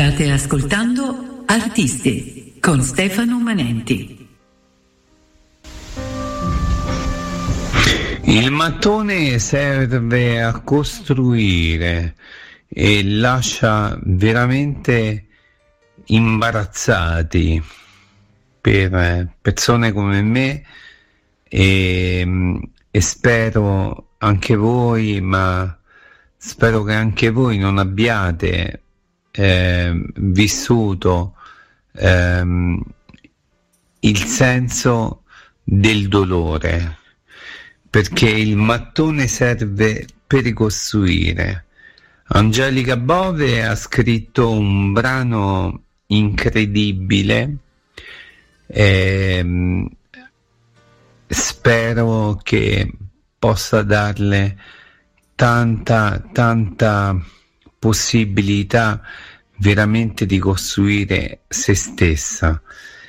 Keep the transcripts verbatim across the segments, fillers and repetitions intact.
State ascoltando Artisti con Stefano Manenti. Il mattone serve a costruire e lascia veramente imbarazzati per persone come me e, e spero anche voi, ma spero che anche voi non abbiate eh, vissuto ehm, il senso del dolore, perché il mattone serve per ricostruire. Angelica Bove ha scritto un brano incredibile, e spero che possa darle tanta tanta possibilità veramente di costruire se stessa.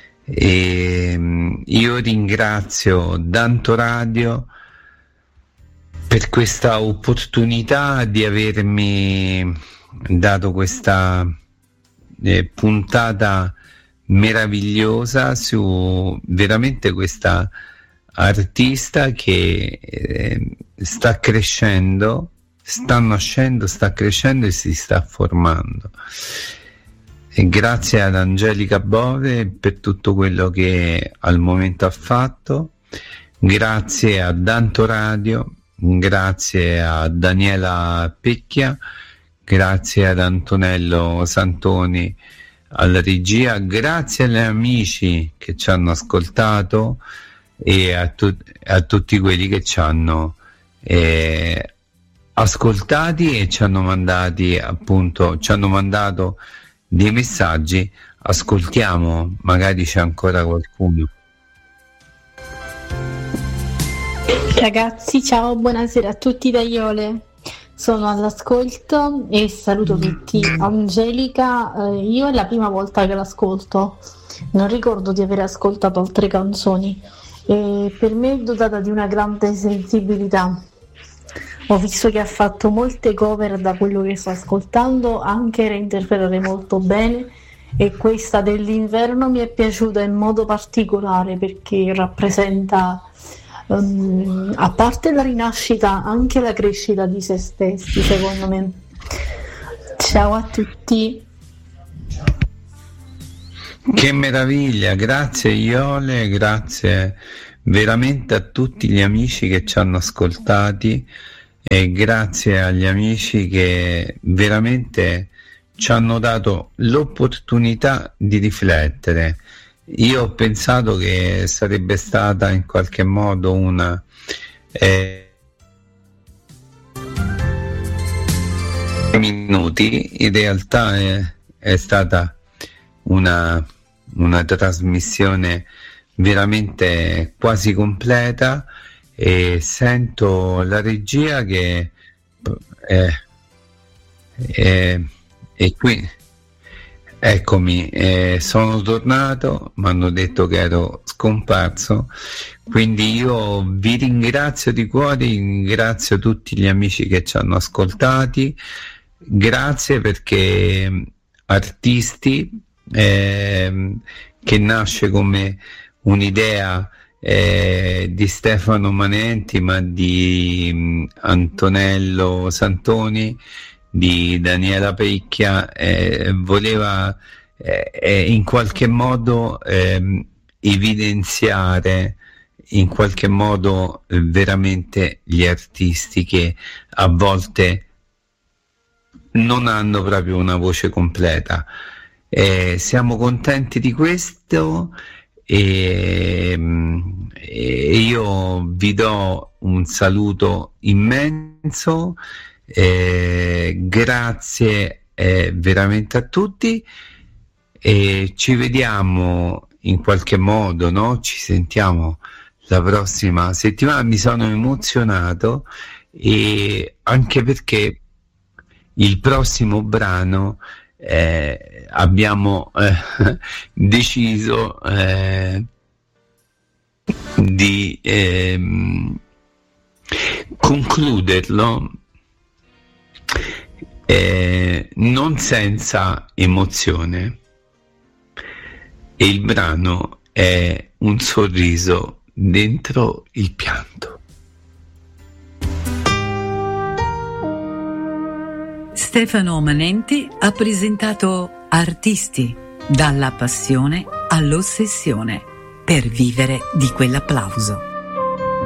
E io ringrazio Danto Radio per questa opportunità di avermi dato questa eh, puntata meravigliosa su veramente questa artista che eh, sta crescendo, sta nascendo, sta crescendo e si sta formando. E grazie ad Angelica Bove per tutto quello che al momento ha fatto, grazie a Danto Radio, grazie a Daniela Pecchia, grazie ad Antonello Santoni alla regia, grazie agli amici che ci hanno ascoltato e a, tu- a tutti quelli che ci hanno eh, ascoltati e ci hanno mandati appunto ci hanno mandato dei messaggi. Ascoltiamo, magari c'è ancora qualcuno. Ragazzi, ciao, buonasera a tutti da Iole. Sono all'ascolto e saluto tutti. Angelica, eh, io è la prima volta che l'ascolto, non ricordo di aver ascoltato altre canzoni e per me è dotata di una grande sensibilità. Ho visto che ha fatto molte cover, da quello che sto ascoltando, anche reinterpretare molto bene, e questa dell'inverno mi è piaciuta in modo particolare perché rappresenta Um, a parte la rinascita, anche la crescita di se stessi, secondo me. Ciao a tutti. Che meraviglia, grazie Iole, grazie veramente a tutti gli amici che ci hanno ascoltati e grazie agli amici che veramente ci hanno dato l'opportunità di riflettere. Io ho pensato che sarebbe stata in qualche modo una eh, minuti, in realtà è, è stata una, una trasmissione veramente quasi completa e sento la regia che è, è, è qui. Eccomi, eh, sono tornato, mi hanno detto che ero scomparso, quindi io vi ringrazio di cuore, ringrazio tutti gli amici che ci hanno ascoltati, grazie perché Artisti, eh, che nasce come un'idea eh, di Stefano Manenti, ma di mh, Antonello Santoni, di Daniela Pecchia, eh, voleva eh, in qualche modo eh, evidenziare in qualche modo eh, veramente gli artisti che a volte non hanno proprio una voce completa. Eh, siamo contenti di questo e, e io vi do un saluto immenso. Eh, grazie eh, veramente a tutti e ci vediamo in qualche modo, no? Ci sentiamo la prossima settimana. Mi sono emozionato e anche perché il prossimo brano eh, abbiamo eh, deciso eh, di eh, concluderlo eh, non senza emozione, e il brano è un sorriso dentro il pianto. Stefano Manenti ha presentato Artisti, dalla passione all'ossessione, per vivere di quell'applauso.